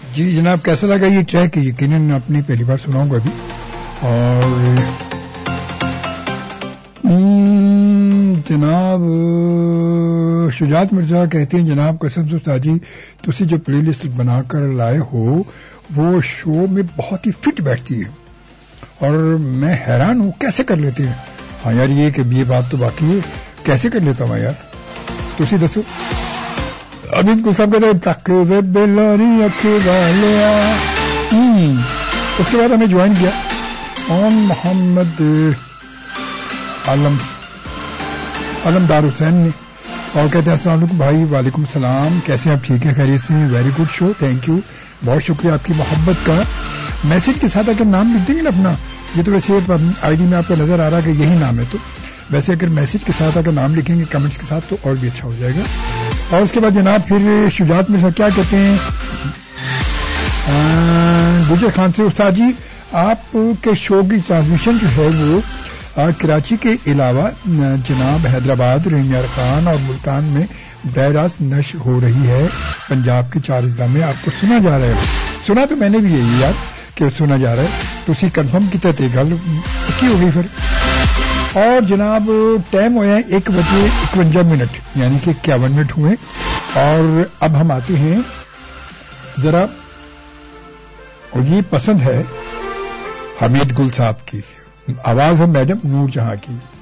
جی جناب کیسا لگا یہ ٹریک؟ یقیناً اپنی پہلی بار سناؤں گا ابھی. اور جناب شجاعت مرزا کہتے ہیں جناب قسم سے استاد جی تسی جو پلے لسٹ بنا کر لائے ہو وہ شو میں بہت ہی فٹ بیٹھتی ہے اور میں حیران ہوں کیسے کر لیتے ہیں. ہاں یار یہ بات تو باقی ہے، کیسے کر لیتا ہوں یار، تسی دسو. ابھی کو سب کہتے ہیں تک بلاری اکھ والیا. اس کے بعد ہمیں جوائن کیا اون محمد علمدار حسین نے اور کہتے ہیں السلام علیکم بھائی. وعلیکم السلام، کیسے آپ؟ ٹھیک ہے، خیریت سے ہیں؟ Very good show, thank you, بہت شکریہ آپ کی محبت کا. میسج کے ساتھ اگر نام لکھ دیں گے نا اپنا، یہ تو ویسے آئی ڈی میں آپ کو نظر آ رہا کہ یہی نام ہے، تو ویسے اگر میسج کے ساتھ اگر نام لکھیں گے کمنٹس کے ساتھ تو اور بھی اچھا ہو جائے گا. اور اس کے بعد جناب پھر شجاعت میں کیا کہتے ہیں گجر خان سے، استاد جی آپ کے شو کی ٹرانسمیشن جو ہے وہ کراچی کے علاوہ جناب حیدرآباد، رحیم خان اور ملتان میں براہ راست نشر ہو رہی ہے. پنجاب کے 4 اضلاع میں آپ کو سنا جا رہا ہے. سنا تو میں نے بھی یہی یار کہ سنا جا رہا ہے، تو اسی کنفرم کی تحت گل کی ہو گئی پھر. اور جناب ٹائم ہوا ہے 1:51 یعنی کہ 51 منٹ ہوئے. اور اب ہم آتے ہیں ذرا، اور یہ پسند ہے حمید گل صاحب کی آواز ہے میڈم نور جہاں کی.